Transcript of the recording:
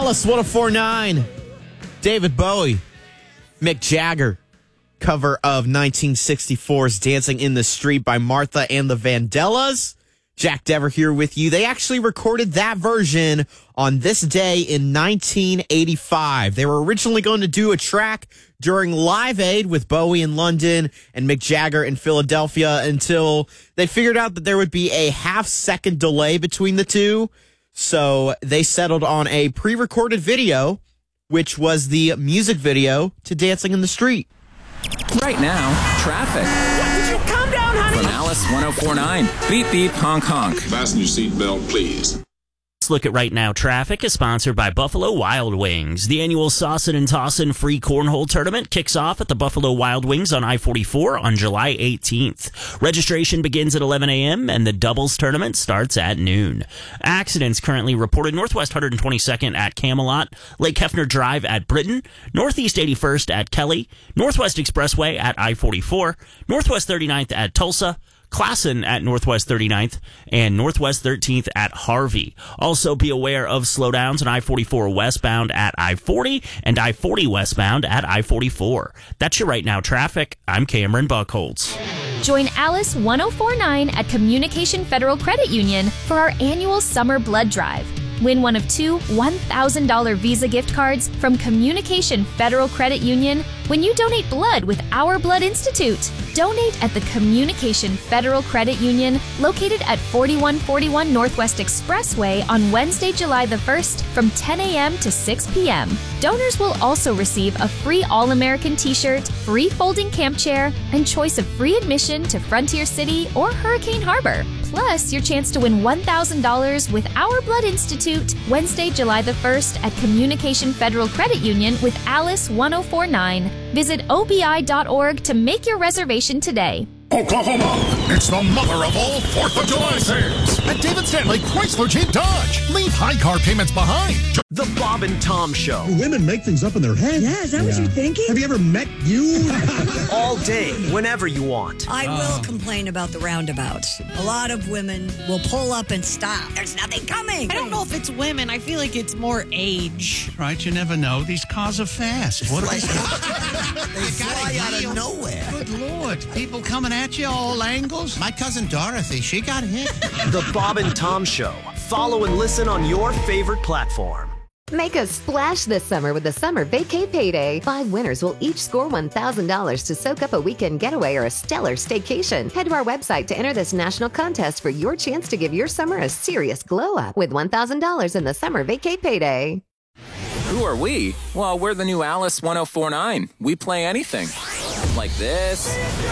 Alice 1049. David Bowie. Mick Jagger. Cover of 1964's Dancing in the Street by Martha and the Vandellas. Jack Dever here with you. They actually recorded that version on this day in 1985. They were originally going to do a track during Live Aid with Bowie in London and Mick Jagger in Philadelphia until they figured out that there would be a half-second delay between the two. So they settled on a pre-recorded video, which was the music video to Dancing in the Street. Right now, traffic. Would you calm down, honey? From Alice 1049. Beep, beep, honk, honk. Fasten your seatbelt, please. Let's look at Right Now Traffic is sponsored by Buffalo Wild Wings. The annual Saucin' and Tossin' free cornhole tournament kicks off at the Buffalo Wild Wings on I-44 on July 18th. Registration begins at 11 a.m. and the doubles tournament starts at noon. Accidents currently reported Northwest 122nd at Camelot, Lake Hefner Drive at Britain, Northeast 81st at Kelly, Northwest Expressway at I-44, Northwest 39th at Tulsa, Classen at Northwest 39th, and Northwest 13th at Harvey. Also be aware of slowdowns on I-44 westbound at I-40 and I-40 westbound at I-44. That's your Right Now Traffic. I'm Cameron Buckholtz. Join Alice 1049 at Communication Federal Credit Union for our annual Summer Blood Drive. Win one of two $1,000 Visa gift cards from Communication Federal Credit Union when you donate blood with Our Blood Institute. Donate at the Communication Federal Credit Union located at 4141 Northwest Expressway on Wednesday, July the 1st from 10 a.m. to 6 p.m. Donors will also receive a free All-American t-shirt, free folding camp chair, and choice of free admission to Frontier City or Hurricane Harbor. Plus, your chance to win $1,000 with Our Blood Institute Wednesday, July the 1st at Communication Federal Credit Union with Alice 1049. Visit obi.org to make your reservation today. Oklahoma, it's the mother of all 4th of July sales at David Stanley Chrysler Jeep Dodge. Leave high car payments behind. The Bob and Tom Show. Women make things up in their head. Yeah, is that what you're thinking? Have you ever met you? All day, whenever you want. I will complain about the roundabouts. A lot of women will pull up and stop. There's nothing coming. I don't know if it's women. I feel like it's more age. Right, you never know. These cars are fast. What they fly out of nowhere. Good Lord. People coming at you all angles. My cousin Dorothy, she got hit. The Bob and Tom Show. Follow and listen on your favorite platform. Make a splash this summer with the Summer Vacay Payday. 5 winners will each score $1,000 to soak up a weekend getaway or a stellar staycation. Head to our website to enter this national contest for your chance to give your summer a serious glow up with $1,000 in the Summer Vacay Payday. Who are we? Well, we're the new Alice 1049. We play anything. Like this.